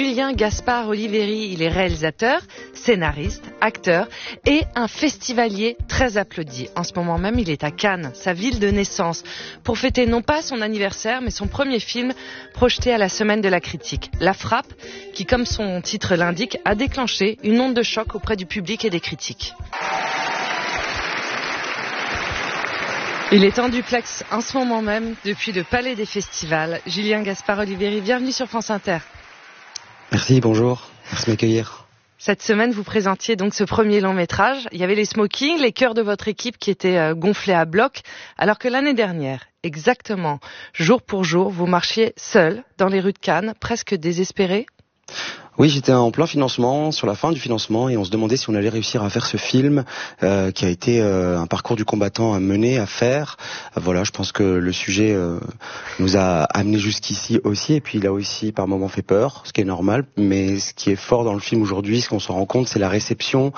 Julien Gaspard Oliveri, il est réalisateur, scénariste, acteur et un festivalier très applaudi. En ce moment même, il est à Cannes, sa ville de naissance, pour fêter non pas son anniversaire, mais son premier film projeté à la Semaine de la critique. La Frappe, qui, comme son titre l'indique, a déclenché une onde de choc auprès du public et des critiques. Il est en duplex en ce moment même, depuis le Palais des Festivals. Julien Gaspard Oliveri, bienvenue sur France Inter. Merci, bonjour. Merci de m'accueillir. Cette semaine, vous présentiez donc ce premier long métrage. Il y avait les smokings, les cœurs de votre équipe qui étaient gonflés à bloc, alors que l'année dernière, exactement, jour pour jour, vous marchiez seul dans les rues de Cannes, presque désespéré. Oui, j'étais en plein financement, sur la fin du financement, et on se demandait si on allait réussir à faire ce film qui a été un parcours du combattant à mener, à faire. Voilà, je pense que le sujet nous a amené jusqu'ici aussi, et puis il a aussi par moments fait peur, ce qui est normal. Mais ce qui est fort dans le film aujourd'hui, ce qu'on se rend compte, c'est la réception,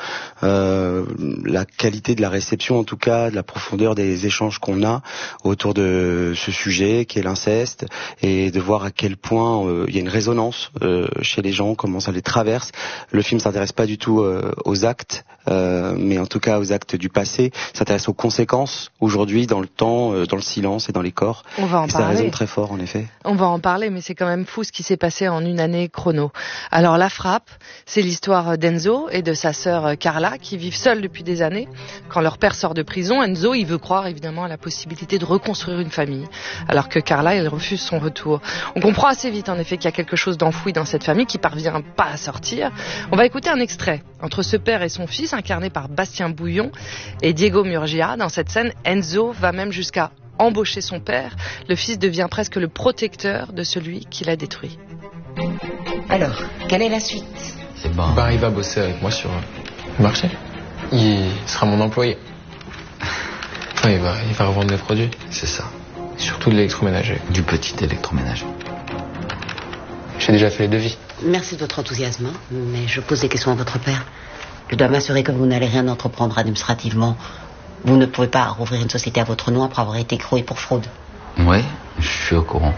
la qualité de la réception, en tout cas, de la profondeur des échanges qu'on a autour de ce sujet qui est l'inceste, et de voir à quel point il y a une résonance chez les gens, comment ça les traverse. Le film s'intéresse pas du tout aux actes, mais en tout cas aux actes du passé. S'intéresse aux conséquences aujourd'hui, dans le temps, dans le silence et dans les corps. On va en parler. Ça résonne très fort, en effet. On va en parler, mais c'est quand même fou ce qui s'est passé en une année chrono. Alors La Frappe, c'est l'histoire d'Enzo et de sa sœur Carla qui vivent seuls depuis des années. Quand leur père sort de prison, Enzo, il veut croire évidemment à la possibilité de reconstruire une famille, alors que Carla, elle refuse son retour. On comprend assez vite en effet qu'il y a quelque chose d'enfoui dans cette famille qui parvient pas à sortir. On va écouter un extrait entre ce père et son fils, incarné par Bastien Bouillon et Diego Murgia. Dans cette scène, Enzo va même jusqu'à embaucher son père. Le fils devient presque le protecteur de celui qui l'a détruit. Alors, quelle est la suite? Il va bosser avec moi sur le marché. Il sera mon employé. Enfin, il va revendre mes produits. C'est ça. Surtout de l'électroménager. Du petit électroménager. J'ai déjà fait les devis. Merci de votre enthousiasme, mais je pose des questions à votre père. Je dois m'assurer que vous n'allez rien entreprendre administrativement. Vous ne pouvez pas rouvrir une société à votre nom après avoir été écroué pour fraude. Ouais, je suis au courant.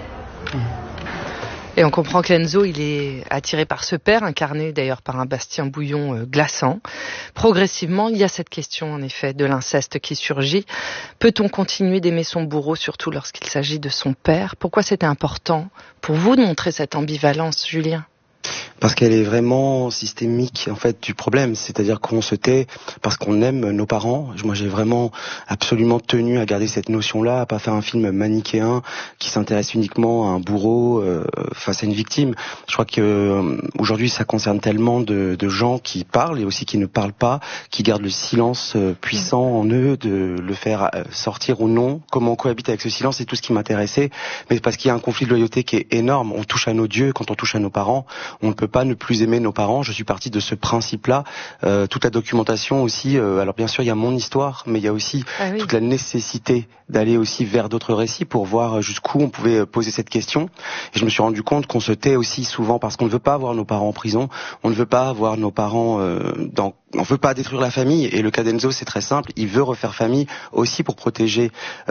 Et on comprend qu'Enzo, il est attiré par ce père, incarné d'ailleurs par un Bastien Bouillon glaçant. Progressivement, il y a cette question, en effet, de l'inceste qui surgit. Peut-on continuer d'aimer son bourreau, surtout lorsqu'il s'agit de son père? Pourquoi c'était important pour vous de montrer cette ambivalence, Julien? Parce qu'elle est vraiment systémique en fait du problème, c'est-à-dire qu'on se tait parce qu'on aime nos parents. Moi, j'ai vraiment absolument tenu à garder cette notion-là, à pas faire un film manichéen qui s'intéresse uniquement à un bourreau face à une victime. Je crois que aujourd'hui, ça concerne tellement de gens qui parlent et aussi qui ne parlent pas, qui gardent le silence puissant en eux, de le faire sortir ou non. Comment on cohabite avec ce silence, c'est tout ce qui m'intéressait. Mais parce qu'il y a un conflit de loyauté qui est énorme. On touche à nos dieux quand on touche à nos parents. On ne peut pas ne plus aimer nos parents. Je suis parti de ce principe-là. Toute la documentation aussi. Alors bien sûr, il y a mon histoire, mais il y a aussi toute la nécessité d'aller aussi vers d'autres récits pour voir jusqu'où on pouvait poser cette question. Et je me suis rendu compte qu'on se tait aussi souvent parce qu'on ne veut pas avoir nos parents en prison. On ne veut pas avoir nos parents on veut pas détruire la famille. Et le cas d'Enzo, c'est très simple. Il veut refaire famille aussi pour protéger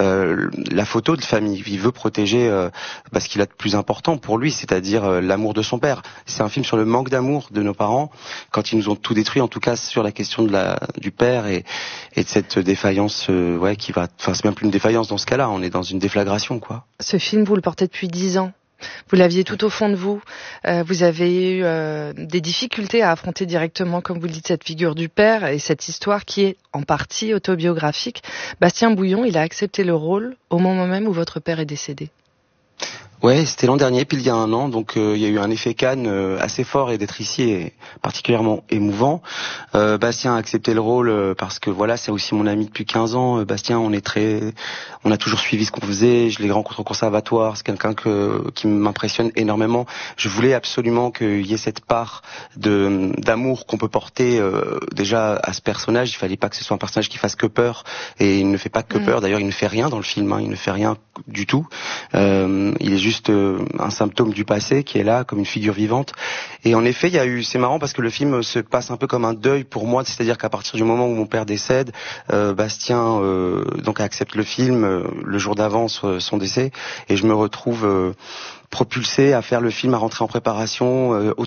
la photo de famille. Il veut protéger ce qu'il a de plus important pour lui, c'est-à-dire l'amour de son père. C'est un film sur le manque d'amour de nos parents quand ils nous ont tout détruit, en tout cas sur la question du père et de cette défaillance qui va... Enfin, c'est même plus une défaillance dans ce cas-là, on est dans une déflagration, quoi. Ce film, vous le portez depuis 10 ans. Vous l'aviez tout au fond de vous. Vous avez eu des difficultés à affronter directement, comme vous le dites, cette figure du père et cette histoire qui est en partie autobiographique. Bastien Bouillon, il a accepté le rôle au moment même où votre père est décédé. Ouais, c'était l'an dernier, pile il y a un an, donc il y a eu un effet Cannes assez fort et d'être ici est particulièrement émouvant. Bastien a accepté le rôle parce que voilà, c'est aussi mon ami depuis 15 ans. Bastien, on a toujours suivi ce qu'on faisait, je l'ai rencontré au conservatoire, c'est quelqu'un qui m'impressionne énormément. Je voulais absolument qu'il y ait cette part d'amour qu'on peut porter déjà à ce personnage. Il fallait pas que ce soit un personnage qui fasse que peur, et il ne fait pas que peur. D'ailleurs, il ne fait rien dans le film, il ne fait rien du tout. Il est juste un symptôme du passé qui est là comme une figure vivante. Et en effet, c'est marrant parce que le film se passe un peu comme un deuil pour moi, c'est-à-dire qu'à partir du moment où mon père décède, Bastien donc accepte le film le jour d'avant son décès, et je me retrouve propulsé à faire le film, à rentrer en préparation